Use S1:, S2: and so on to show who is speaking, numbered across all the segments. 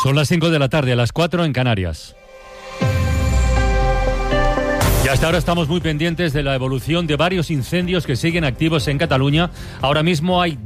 S1: Son las 5 de la tarde, a las 4 en Canarias. Y hasta ahora estamos muy pendientes de la evolución de varios incendios que siguen activos en Cataluña. Ahora mismo hay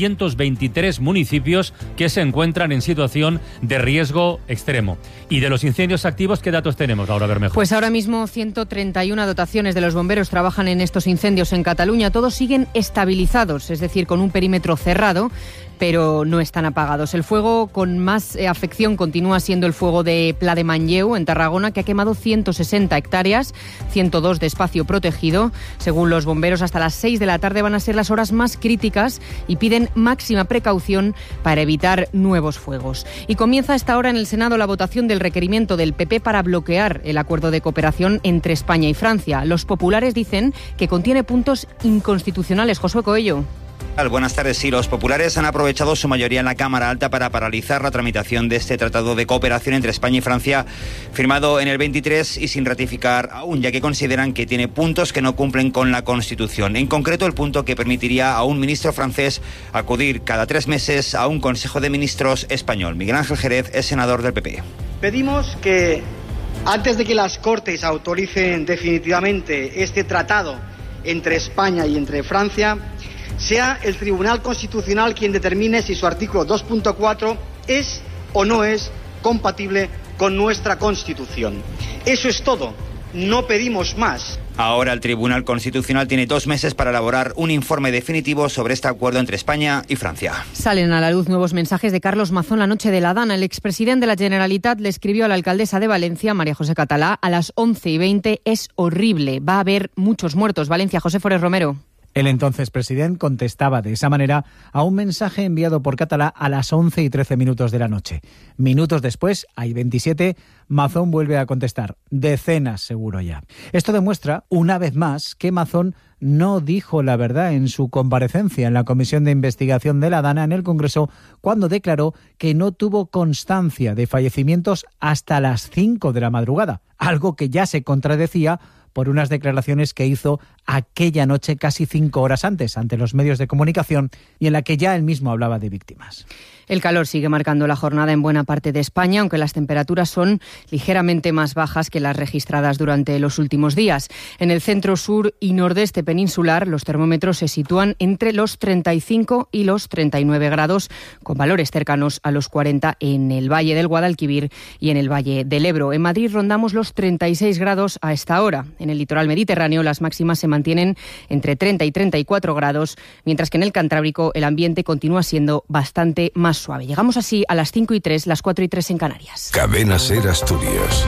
S1: 223 municipios que se encuentran en situación de riesgo extremo. Y de los incendios activos, ¿qué datos tenemos, Laura Bermejo?
S2: Pues ahora mismo 131 dotaciones de los bomberos trabajan en estos incendios en Cataluña. Todos siguen estabilizados, es decir, con un perímetro cerrado, pero no están apagados. El fuego con más afección continúa siendo el fuego de Pla de Manlleu, en Tarragona, que ha quemado 160 hectáreas, 102 de espacio protegido. Según los bomberos, hasta las 6 de la tarde van a ser las horas más críticas y piden máxima precaución para evitar nuevos fuegos. Y comienza a esta hora en el Senado la votación del requerimiento del PP para bloquear el acuerdo de cooperación entre España y Francia. Los populares dicen que contiene puntos inconstitucionales. Josué Coello.
S3: Buenas tardes. Sí, los populares han aprovechado su mayoría en la Cámara Alta para paralizar la tramitación de este tratado de cooperación entre España y Francia, firmado en el 23 y sin ratificar aún, ya que consideran que tiene puntos que no cumplen con la Constitución. En concreto, el punto que permitiría a un ministro francés acudir cada 3 meses a un Consejo de Ministros español. Miguel Ángel Jerez es senador del PP.
S4: Pedimos que, antes de que las Cortes autoricen definitivamente este tratado entre España y entre Francia, sea el Tribunal Constitucional quien determine si su artículo 2.4 es o no es compatible con nuestra Constitución. Eso es todo, no pedimos más.
S3: Ahora el Tribunal Constitucional tiene 2 meses para elaborar un informe definitivo sobre este acuerdo entre España y Francia.
S2: Salen a la luz nuevos mensajes de Carlos Mazón la noche de la Dana. El expresidente de la Generalitat le escribió a la alcaldesa de Valencia, María José Catalá, a las 11:20. Es horrible, va a haber muchos muertos. Valencia, José Forés Romero.
S5: El entonces presidente contestaba de esa manera a un mensaje enviado por Catalá a las 11:13 de la noche. Minutos después, hay 27, Mazón vuelve a contestar. Decenas, seguro ya. Esto demuestra, una vez más, que Mazón no dijo la verdad en su comparecencia en la Comisión de Investigación de la Dana en el Congreso, cuando declaró que no tuvo constancia de fallecimientos hasta las 5 de la madrugada, algo que ya se contradecía por unas declaraciones que hizo aquella noche casi 5 horas antes ante los medios de comunicación y en la que ya él mismo hablaba de víctimas.
S2: El calor sigue marcando la jornada en buena parte de España, aunque las temperaturas son ligeramente más bajas que las registradas durante los últimos días. En el centro, sur y nordeste peninsular, los termómetros se sitúan entre los 35 y los 39 grados, con valores cercanos a los 40 en el Valle del Guadalquivir y en el Valle del Ebro. En Madrid rondamos los 36 grados a esta hora. En el litoral mediterráneo las máximas se mantienen entre 30 y 34 grados, mientras que en el Cantábrico el ambiente continúa siendo bastante más suave. Llegamos así a las 5:03, las 4:03 en Canarias.
S6: Cadena SER Asturias.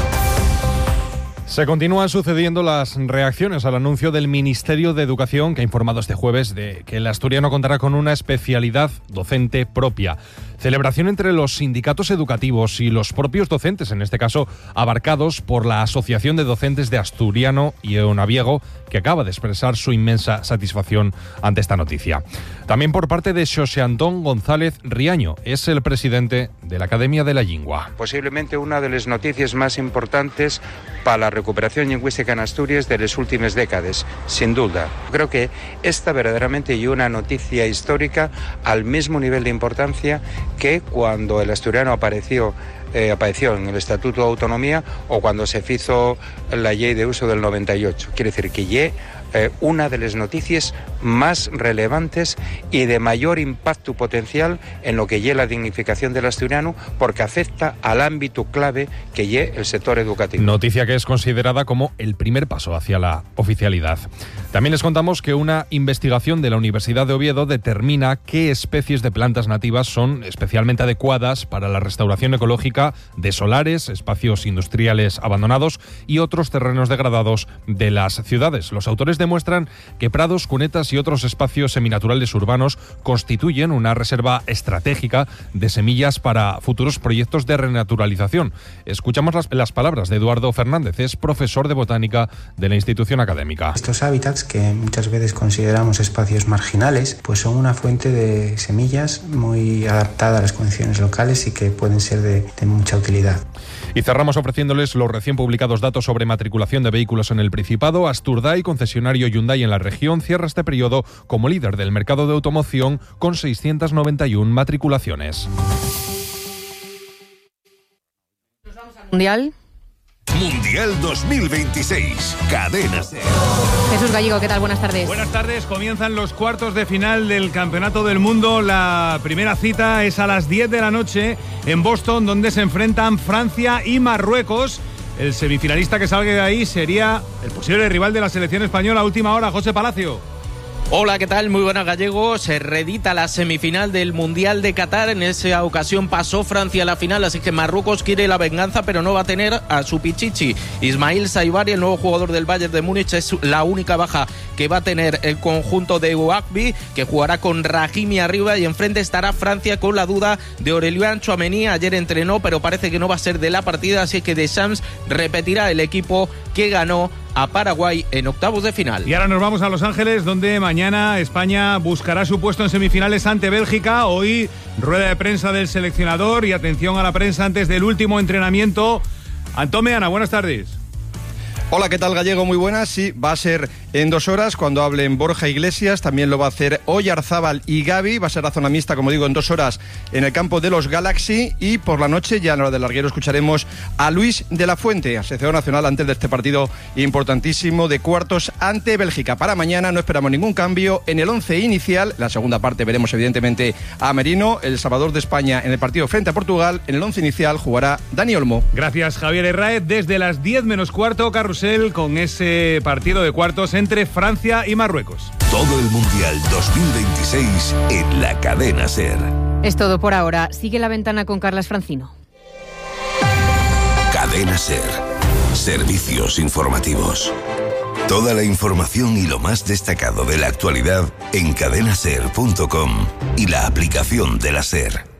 S7: Se continúan sucediendo las reacciones al anuncio del Ministerio de Educación, que ha informado este jueves de que el asturiano contará con una especialidad docente propia. Celebración entre los sindicatos educativos y los propios docentes, en este caso abarcados por la Asociación de Docentes de Asturiano y Eonaviego, que acaba de expresar su inmensa satisfacción ante esta noticia. También por parte de Xosé Antón González Riaño, es el presidente de la Academia de la Llingua.
S8: Posiblemente una de las noticias más importantes para la recuperación lingüística en Asturias de las últimas décadas, sin duda. Creo que esta verdaderamente es una noticia histórica al mismo nivel de importancia que cuando el asturiano apareció en el Estatuto de Autonomía o cuando se hizo la ley de uso del 98. Quiere decir que una de las noticias más relevantes y de mayor impacto potencial en lo que es la dignificación del asturiano, porque afecta al ámbito clave que es el sector educativo.
S7: Noticia que es considerada como el primer paso hacia la oficialidad. También les contamos que una investigación de la Universidad de Oviedo determina qué especies de plantas nativas son especialmente adecuadas para la restauración ecológica de solares, espacios industriales abandonados y otros terrenos degradados de las ciudades. Los autores demuestran que prados, cunetas y otros espacios seminaturales urbanos constituyen una reserva estratégica de semillas para futuros proyectos de renaturalización. Escuchamos las palabras de Eduardo Fernández, es profesor de botánica de la institución académica.
S9: Estos hábitats, que muchas veces consideramos espacios marginales, pues son una fuente de semillas muy adaptada a las condiciones locales y que pueden ser de mucha utilidad.
S7: Y cerramos ofreciéndoles los recién publicados datos sobre matriculación de vehículos en el Principado. Asturday, concesionario Hyundai en la región, cierra este periodo como líder del mercado de automoción con 691 matriculaciones.
S2: Mundial
S6: 2026, Cadena SER.
S2: Jesús Gallego, ¿qué tal? Buenas tardes.
S10: Buenas tardes, comienzan los cuartos de final del Campeonato del Mundo. La primera cita es a las 10 de la noche en Boston, donde se enfrentan Francia y Marruecos. El semifinalista que salga de ahí sería el posible rival de la selección española a última hora, José Palacio.
S11: Hola, ¿qué tal? Muy buenas, Gallego. Se reedita la semifinal del Mundial de Qatar. En esa ocasión pasó Francia a la final, así que Marruecos quiere la venganza, pero no va a tener a su pichichi. Ismail Saibari, el nuevo jugador del Bayern de Múnich, es la única baja que va a tener el conjunto de Ouakbi, que jugará con Rahimi arriba, y enfrente estará Francia con la duda de Aurélien Tchouaméni. Ayer entrenó, pero parece que no va a ser de la partida, así que Deschamps repetirá el equipo que ganó a Paraguay en octavos de final.
S10: Y ahora nos vamos a Los Ángeles, donde mañana España buscará su puesto en semifinales ante Bélgica. Hoy rueda de prensa del seleccionador y atención a la prensa antes del último entrenamiento. Antón Meana, buenas tardes.
S12: Hola, ¿qué tal, Gallego? Muy buenas. Sí, va a ser en 2 horas cuando hablen Borja Iglesias. También lo va a hacer Oyarzábal y Gavi. Va a ser la zona mixta, como digo, en 2 horas en el campo de los Galaxy. Y por la noche, ya en hora del larguero, escucharemos a Luis de la Fuente, al seleccionador nacional, antes de este partido importantísimo de cuartos ante Bélgica. Para mañana no esperamos ningún cambio en el 11 inicial. La segunda parte veremos, evidentemente, a Merino, el salvador de España, en el partido frente a Portugal. En el 11 inicial jugará Dani Olmo.
S10: Gracias, Javier Herráez. Desde las 10 menos cuarto, Carrusel con ese partido de cuartos entre Francia y Marruecos.
S6: Todo el Mundial 2026 en la Cadena SER.
S2: Es todo por ahora. Sigue La Ventana con Carlas Francino.
S6: Cadena SER. Servicios informativos. Toda la información y lo más destacado de la actualidad en cadenaser.com y la aplicación de la SER.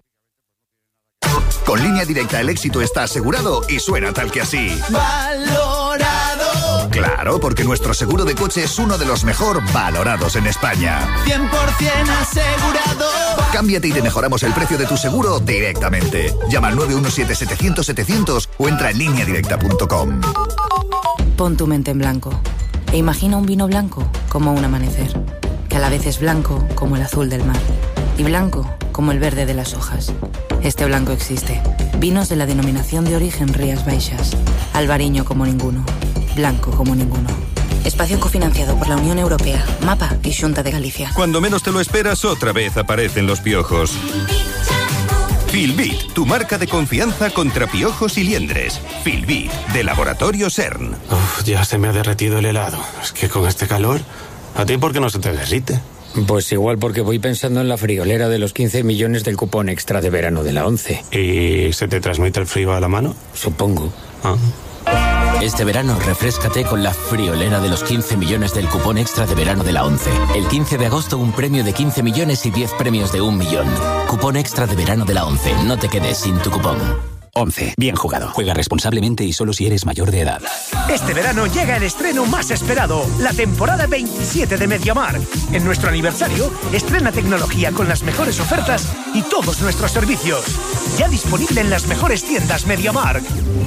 S13: Con Línea Directa el éxito está asegurado y suena tal que así. ¡Valorado! Claro, porque nuestro seguro de coche es uno de los mejor valorados en España.
S14: 100% asegurado.
S13: Cámbiate y te mejoramos el precio de tu seguro directamente. Llama al 917-700-700 o entra en lineadirecta.com.
S15: Pon tu mente en blanco e imagina un vino blanco como un amanecer, que a la vez es blanco como el azul del mar y blanco como el verde de las hojas. Este blanco existe. Vinos de la denominación de origen Rías Baixas. Albariño como ninguno. Blanco como ninguno. Espacio cofinanciado por la Unión Europea, MAPA y Xunta de Galicia.
S16: Cuando menos te lo esperas, otra vez aparecen los piojos. Filbit, tu marca de confianza contra piojos y liendres. Filbit, de Laboratorio CERN.
S17: Uf, ya se me ha derretido el helado. Es que con este calor, ¿a ti por qué no se te derrite?
S18: Pues igual porque voy pensando en la friolera de los 15 millones del cupón extra de verano de la 11.
S17: ¿Y se te transmite el frío a la mano?
S18: Supongo.
S19: Este verano refréscate con la friolera de los 15 millones del cupón extra de verano de la 11. El 15 de agosto un premio de 15 millones y 10 premios de 1 millón. Cupón extra de verano de la 11. No te quedes sin tu cupón.
S20: 11. Bien jugado. Juega responsablemente y solo si eres mayor de edad.
S21: Este verano llega el estreno más esperado, la temporada 27 de MediaMarkt. En nuestro aniversario, estrena tecnología con las mejores ofertas y todos nuestros servicios. Ya disponible en las mejores tiendas MediaMarkt.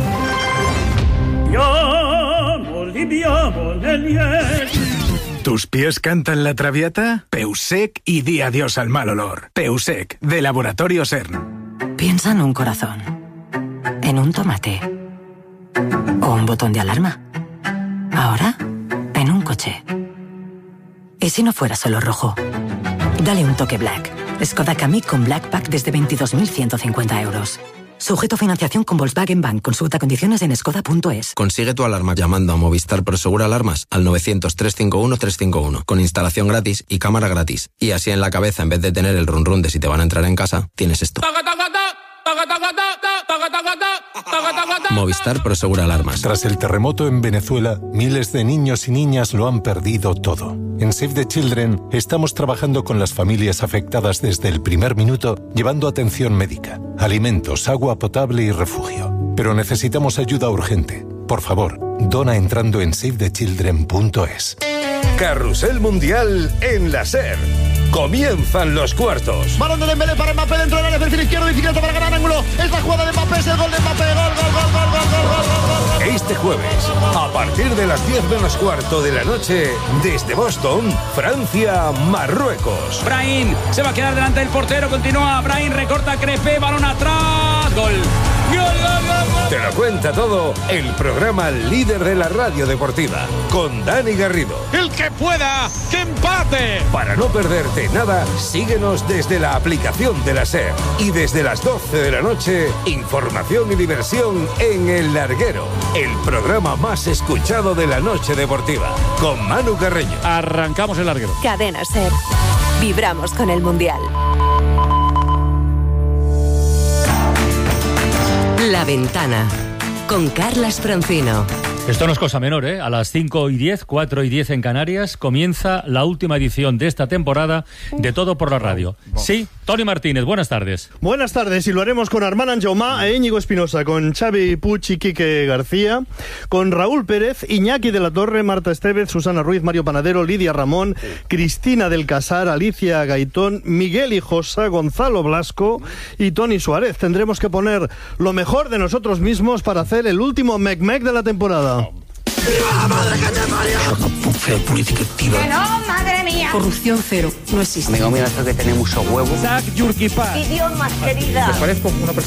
S22: ¿Tus pies cantan la traviata? Peusec y di adiós al mal olor. Peusec, de Laboratorio CERN.
S15: Piensa en un corazón. En un tomate. O un botón de alarma. Ahora, en un coche. ¿Y si no fuera solo rojo? Dale un toque black. Skoda Kamiq con Black Pack desde 22.150 euros. Sujeto a financiación con Volkswagen Bank. Consulta condiciones en skoda.es.
S23: Consigue tu alarma llamando a Movistar Prosegur Alarmas al 900-351-351 con instalación gratis y cámara gratis. Y así en la cabeza, en vez de tener el run run de si te van a entrar en casa, tienes esto. Movistar Prosegur Alarmas.
S24: Tras el terremoto en Venezuela, miles de niños y niñas lo han perdido todo. En Save the Children estamos trabajando con las familias afectadas desde el primer minuto, llevando atención médica, alimentos, agua potable y refugio. Pero necesitamos ayuda urgente. Por favor, dona entrando en SaveTheChildren.es.
S6: Carrusel Mundial en la SER. Comienzan los cuartos.
S21: Balón de Dembélé para Mbappé dentro del área, perfil izquierdo, bicicleta para ganar ángulo. Es la jugada de Mbappé, es el gol de Mbappé. Gol.
S6: Este jueves, a partir de las 10 menos cuarto de la noche, desde Boston, Francia, Marruecos.
S25: Brahim se va a quedar delante del portero, continúa Brahim, recorta Crepé, balón atrás, gol.
S6: Te
S1: lo cuenta todo el programa líder de la radio deportiva, con Dani Garrido.
S3: El que pueda, que empate.
S1: Para no perderte nada, síguenos desde la aplicación de la SER. Y desde las 12 de la noche, información y diversión en El Larguero, el programa más escuchado de la noche deportiva, con Manu Carreño.
S3: Arrancamos El Larguero.
S4: Cadena SER. Vibramos con el Mundial.
S5: La Ventana, con Carlas Francino.
S25: Esto no es cosa menor, ¿eh? A las 5:10, 4:10 en Canarias, comienza la última edición de esta temporada de Todo por la Radio. Sí, Toni Martínez, buenas tardes.
S26: Buenas tardes, y lo haremos con Armand Anjaumá e Íñigo Espinosa, con Xavi Puig y Quique García, con Raúl Pérez, Iñaki de la Torre, Marta Estevez, Susana Ruiz, Mario Panadero, Lidia Ramón, Cristina del Casar, Alicia Gaitón, Miguel Hijosa, Gonzalo Blasco y Toni Suárez. Tendremos que poner lo mejor de nosotros mismos para hacer el último mec-mec de la temporada.
S27: ¡Viva la madre que te parió! Política activa.
S28: ¡Que no, madre mía!
S27: Corrupción cero, no existe.
S29: Amigo mío, esto que tiene mucho huevo.
S28: ¡Idiomas, querida!
S29: ¿Te parezco una persona?